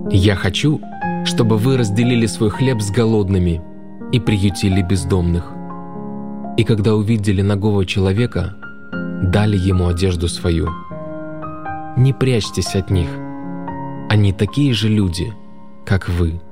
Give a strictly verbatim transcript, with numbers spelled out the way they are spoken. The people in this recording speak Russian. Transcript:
Я хочу, чтобы вы разделили свой хлеб с голодными и приютили бездомных. И когда увидели нагого человека, дали ему одежду свою. Не прячьтесь от них. Они такие же люди, как вы.